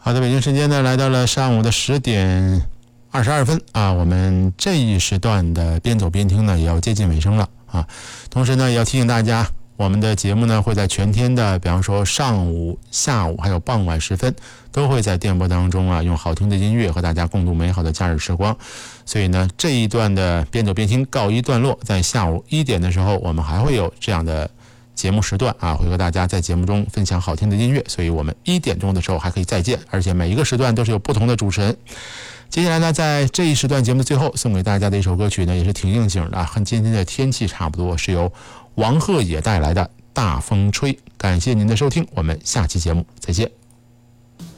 好的，北京时间呢来到了上午的10点22分啊，我们这一时段的边走边听呢也要接近尾声了啊。同时呢也要提醒大家，我们的节目呢会在全天的，比方说上午、下午还有傍晚时分，都会在电波当中啊用好听的音乐和大家共度美好的假日时光。所以呢这一段的边走边听告一段落，在下午1点的时候，我们还会有这样的节目时段啊，会和大家在节目中分享好听的音乐，所以我们1点钟的时候还可以再见，而且每一个时段都是有不同的主持人。接下来呢，在这一时段节目的最后，送给大家的一首歌曲呢，也是挺应景的，和今天的天气差不多，是由王鹤野带来的《大风吹》。感谢您的收听，我们下期节目再见。